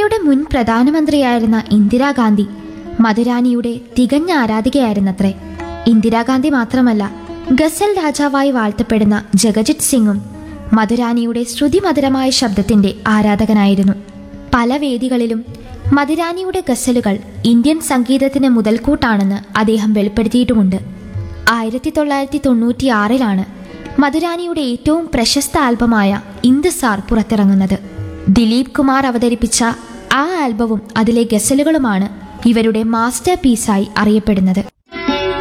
ഇന്ത്യയുടെ മുൻ പ്രധാനമന്ത്രിയായിരുന്ന ഇന്ദിരാഗാന്ധി മധുരാനിയുടെ തികഞ്ഞ ആരാധികയായിരുന്നത്രേ. ഇന്ദിരാഗാന്ധി മാത്രമല്ല, ഗസൽ രാജാവായി വാഴ്ത്തപ്പെടുന്ന ജഗജിത് സിംഗും മധുരാനിയുടെ ശ്രുതിമധുരമായ ശബ്ദത്തിന്റെ ആരാധകനായിരുന്നു. പല വേദികളിലും മധുരാനിയുടെ ഗസലുകൾ ഇന്ത്യൻ സംഗീതത്തിന് മുതൽക്കൂട്ടാണെന്ന് അദ്ദേഹം വെളിപ്പെടുത്തിയിട്ടുമുണ്ട്. 1996 മധുരാനിയുടെ ഏറ്റവും പ്രശസ്ത ആൽബമായ ഇന്ത്സാർ പുറത്തിറങ്ങുന്നത്. ദിലീപ് കുമാർ അവതരിപ്പിച്ച ആ ആൽബവും അതിലെ ഗസലുകളുമാണ് ഇവരുടെ മാസ്റ്റർ പീസായി അറിയപ്പെടുന്നത്.